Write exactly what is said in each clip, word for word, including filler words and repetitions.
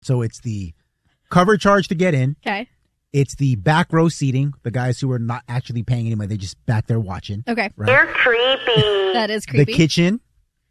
So it's the cover charge to get in. Okay. It's the back row seating, the guys who are not actually paying any money. They're just back there watching. Okay. Right? They're creepy. That is creepy. The kitchen,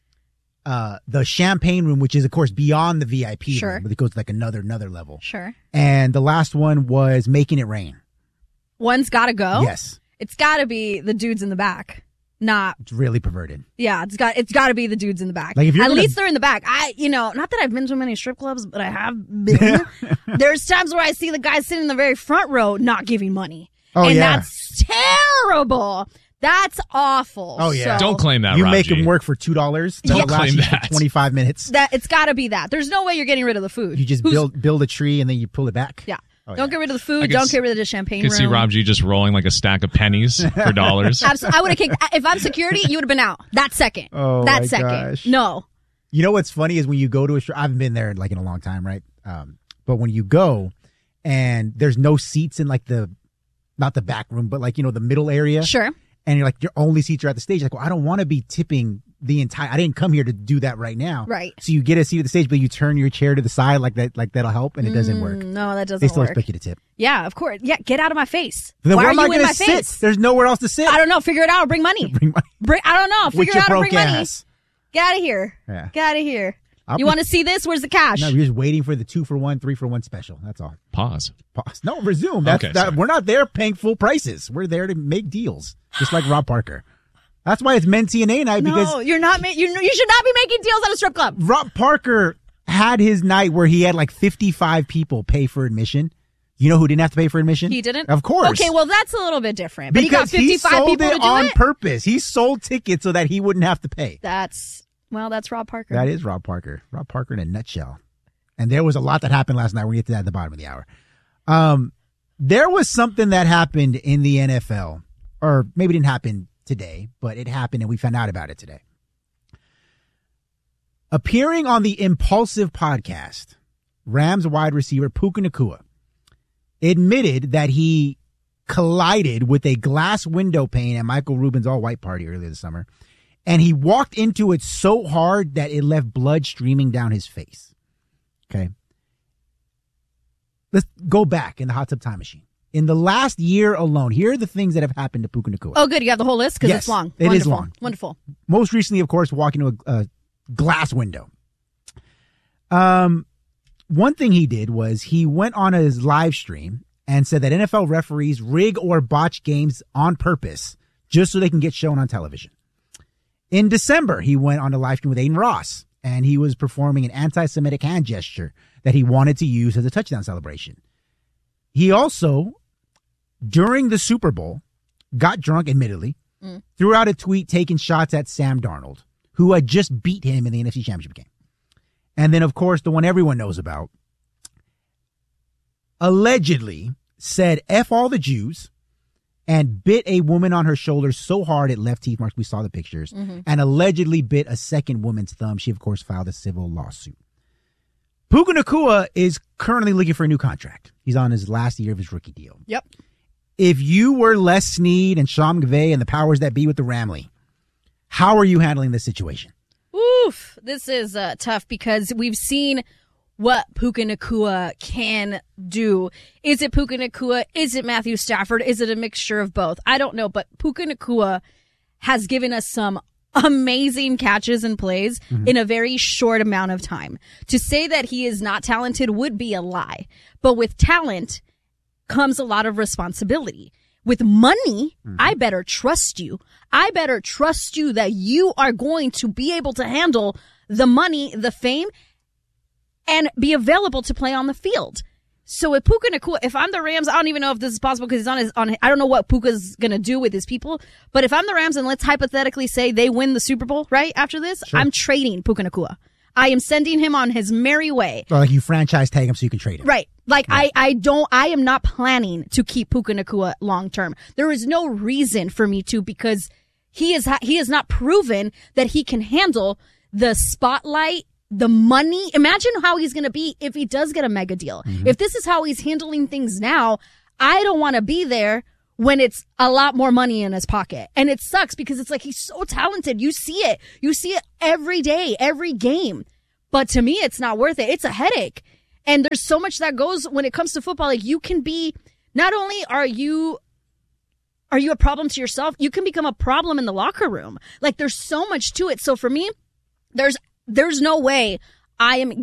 uh, the champagne room, which is, of course, beyond the V I P Sure. room, but it goes like another, another level. Sure. And the last one was making it rain. One's got to go? Yes. It's got to be the dudes in the back. Not, It's really perverted. yeah, it's got it's got to be the dudes in the back. Like, if you're At gonna- least they're in the back. I, you know, not that I've been to many strip clubs, but I have been. There's times where I see the guy sitting in the very front row not giving money. Oh, and yeah. that's terrible. That's awful. Oh, yeah. So Don't claim that, You Rob make G. them work for two dollars. Don't It'll last claim you for that. twenty-five minutes. That it's got to be that. There's no way you're getting rid of the food. You just Who's- build build a tree and then you pull it back. Yeah. Oh, Don't yeah. get rid of the I food. can Don't s- get rid of the champagne You can room. see Rob G just rolling like a stack of pennies for dollars. Absolutely. I would have kicked. If I'm security, you would have been out that second. Oh, that my second. gosh. No. You know what's funny is when you go to a strip, I haven't been there like in a long time, right? Um, but when you go and there's no seats in like the, not the back room, but like, you know, the middle area. Sure. And you're like, your only seats are at the stage. Like, well, I don't want to be tipping the entire, I didn't come here to do that right now. Right. So you get a seat at the stage, but you turn your chair to the side like that, like that'll help. And it doesn't work. Mm, no, that doesn't They still work. expect you to tip. Yeah, of course. Yeah, get out of my face. Then Why where are am you I in going my to sit? face? There's nowhere else to sit. I don't know. Figure it out or bring money. Bring money. Bring, I don't know. With Figure your it out or broke bring money. ass. Get out of here. Yeah. Get out of here. I'll you be- want to see this? Where's the cash? No, you're just waiting for the two for one, three for one special. That's all. Pause. Pause. No, resume. That's, Okay, that, sorry. we're not there paying full prices. We're there to make deals, just like Rob Parker. That's why it's Men T N A night, no, because you're not. Ma- you you should not be making deals at a strip club. Rob Parker had his night where he had like fifty-five people pay for admission. You know who didn't have to pay for admission? He didn't. Of course. Okay, well that's a little bit different. But because he got fifty-five sold people it to do on it. purpose. He sold tickets so that he wouldn't have to pay. That's well, that's Rob Parker. That is Rob Parker. Rob Parker in a nutshell. And there was a lot that happened last night. We'll get to that at the bottom of the hour. Um, there was something that happened in the N F L, or maybe it didn't happen today, but it happened and we found out about it today. Appearing on the Impulsive podcast, Rams wide receiver Puka Nacua admitted that he collided with a glass window pane at Michael Rubin's all-white party earlier this summer, and he walked into it so hard that it left blood streaming down his face. Okay. Let's go back in the hot tub time machine. In the last year alone, here are the things that have happened to Puka Nacua. Oh, good. You have the whole list because Yes, it's long. it is Wonderful. long. Wonderful. Most recently, of course, walking into a, a glass window. Um, one thing he did was he went on his live stream and said that N F L referees rig or botch games on purpose just so they can get shown on television. In December, he went on a live stream with Aiden Ross, and he was performing an anti-Semitic hand gesture that he wanted to use as a touchdown celebration. He also, during the Super Bowl, got drunk, admittedly, Mm. threw out a tweet taking shots at Sam Darnold, who had just beat him in the N F C Championship game. And then, of course, the one everyone knows about, allegedly said F all the Jews and bit a woman on her shoulder so hard it left teeth marks. We saw the pictures. Mm-hmm. And allegedly bit a second woman's thumb. She, of course, filed a civil lawsuit. Puka Nacua is currently looking for a new contract. He's on his last year of his rookie deal. Yep. If you were Les Snead and Sean McVay and the powers that be with the Ramley, how are you handling this situation? Oof. This is uh, tough because we've seen what Puka Nacua can do. Is it Puka Nacua? Is it Matthew Stafford? Is it a mixture of both? I don't know, but Puka Nacua has given us some amazing catches and plays mm-hmm. in a very short amount of time. To say that he is not talented would be a lie. But with talent comes a lot of responsibility. With money, mm-hmm. I better trust you. I better trust you that you are going to be able to handle the money, the fame, and be available to play on the field. So with Puka Nacua, if I'm the Rams, I don't even know if this is possible because he's on his, on, I don't know what Puka's going to do with his people. But if I'm the Rams and let's hypothetically say they win the Super Bowl, right, after this, sure. I'm trading Puka Nacua. I am sending him on his merry way. Or like you franchise tag him so you can trade him. Right. Like right. I, I don't, I am not planning to keep Puka Nacua long term. There is no reason for me to because he is, he has not proven that he can handle the spotlight, the money. Imagine how he's going to be if he does get a mega deal. Mm-hmm. If this is how he's handling things now, I don't want to be there when it's a lot more money in his pocket. And it sucks because it's like he's so talented. You see it. You see it every day, every game. But to me, it's not worth it. It's a headache. And there's so much that goes when it comes to football. Like, you can be, not only are you, are you a problem to yourself, you can become a problem in the locker room. Like, there's so much to it. So for me, there's, there's no way I am